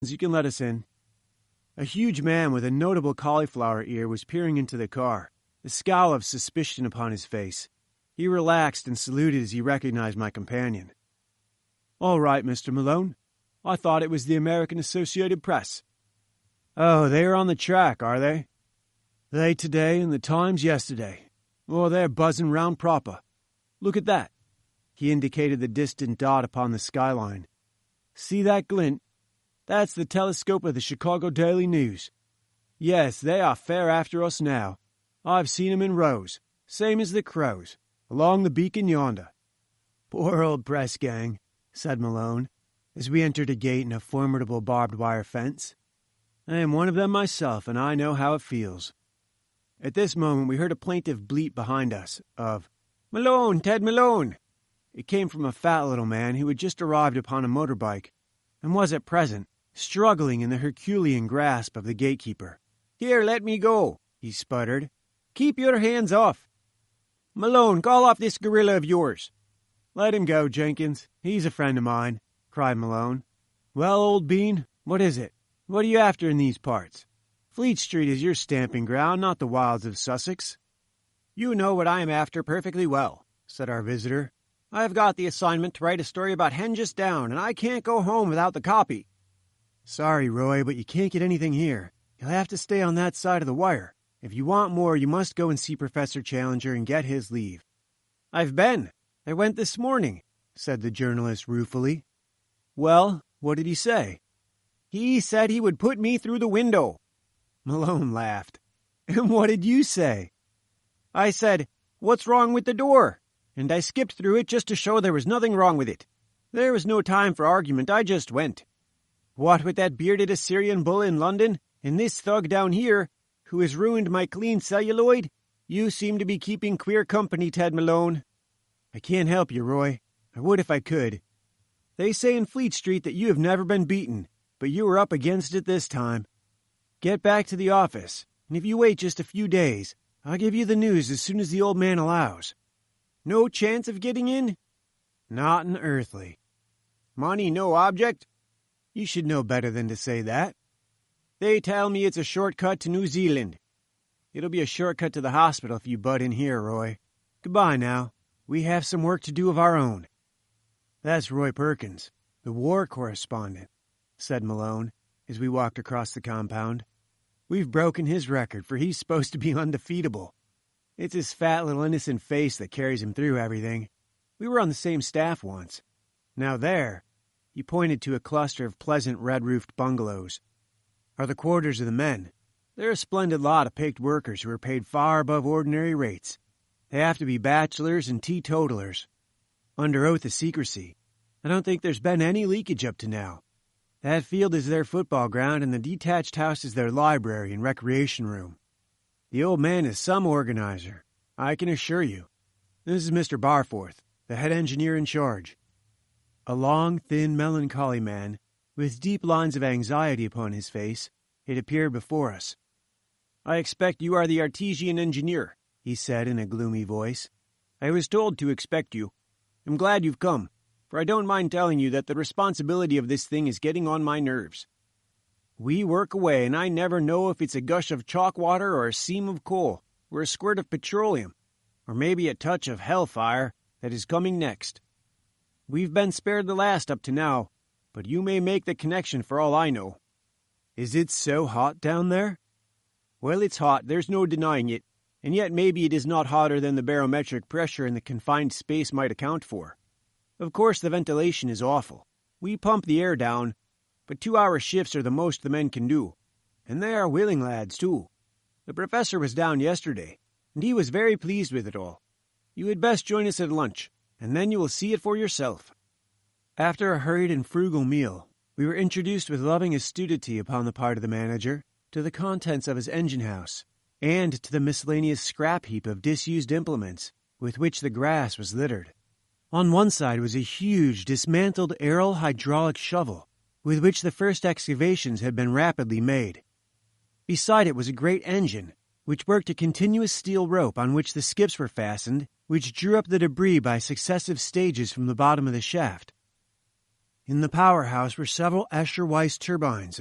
You can let us in." A huge man with a notable cauliflower ear was peering into the car, a scowl of suspicion upon his face. He relaxed and saluted as he recognized my companion. "All right, Mr. Malone. I thought it was the American Associated Press." "Oh, they are on the track, are they?" "They today and the Times yesterday. Oh, they're buzzing round proper. Look at that." He indicated the distant dot upon the skyline. "See that glint? That's the telescope of the Chicago Daily News. Yes, they are fair after us now. I've seen 'em in rows, same as the crows, along the beacon yonder." "Poor old press gang," said Malone, as we entered a gate in a formidable barbed wire fence. "I am one of them myself, and I know how it feels." At this moment we heard a plaintive bleat behind us of, "Malone, Ted Malone!" It came from a fat little man who had just arrived upon a motorbike, and was at present struggling in the Herculean grasp of the gatekeeper. "Here, let me go," he sputtered. "Keep your hands off. Malone, call off this gorilla of yours." "Let him go, Jenkins. He's a friend of mine," cried Malone. "Well, old bean, what is it? What are you after in these parts? Fleet Street is your stamping ground, not the wilds of Sussex." "You know what I am after perfectly well," said our visitor. "I've got the assignment to write a story about Hengist Down, and I can't go home without the copy." "Sorry, Roy, but you can't get anything here. You'll have to stay on that side of the wire. If you want more, you must go and see Professor Challenger and get his leave." "I've been. I went this morning," said the journalist ruefully. "Well, what did he say?" "He said he would put me through the window." Malone laughed. "And what did you say?" "I said, 'What's wrong with the door?' And I skipped through it just to show there was nothing wrong with it. There was no time for argument, I just went. What with that bearded Assyrian bull in London, and this thug down here, who has ruined my clean celluloid, you seem to be keeping queer company, Ted Malone." "I can't help you, Roy. I would if I could. They say in Fleet Street that you have never been beaten, but you were up against it this time. Get back to the office, and if you wait just a few days, I'll give you the news as soon as the old man allows." "No chance of getting in?" "Not an earthly." "Money no object?" "You should know better than to say that." "They tell me it's a shortcut to New Zealand." "It'll be a shortcut to the hospital if you butt in here, Roy. Goodbye now. We have some work to do of our own." "That's Roy Perkins, the war correspondent," said Malone, as we walked across the compound. "We've broken his record, for he's supposed to be undefeatable. It's his fat little innocent face that carries him through everything. We were on the same staff once. Now there," he pointed to a cluster of pleasant red-roofed bungalows, "are the quarters of the men. They're a splendid lot of picked workers who are paid far above ordinary rates. They have to be bachelors and teetotalers, under oath of secrecy. I don't think there's been any leakage up to now. That field is their football ground, and the detached house is their library and recreation room. The old man is some organizer, I can assure you. This is Mr. Barforth, the head engineer in charge." A long, thin, melancholy man, with deep lines of anxiety upon his face, had appeared before us. "I expect you are the Artesian engineer," he said in a gloomy voice. "I was told to expect you. I'm glad you've come, for I don't mind telling you that the responsibility of this thing is getting on my nerves. We work away, and I never know if it's a gush of chalk water or a seam of coal, or a squirt of petroleum, or maybe a touch of hellfire that is coming next. We've been spared the last up to now, but you may make the connection for all I know." "Is it so hot down there?" "Well, it's hot, there's no denying it, and yet maybe it is not hotter than the barometric pressure in the confined space might account for. Of course, the ventilation is awful. We pump the air down, but 2-hour shifts are the most the men can do, and they are willing lads, too. The professor was down yesterday, and he was very pleased with it all. You had best join us at lunch, and then you will see it for yourself." After a hurried and frugal meal, we were introduced with loving assiduity upon the part of the manager to the contents of his engine house, and to the miscellaneous scrap heap of disused implements with which the grass was littered. On one side was a huge, dismantled aerial hydraulic shovel, with which the first excavations had been rapidly made. Beside it was a great engine, which worked a continuous steel rope on which the skips were fastened, which drew up the debris by successive stages from the bottom of the shaft. In the powerhouse were several Escher Weiss turbines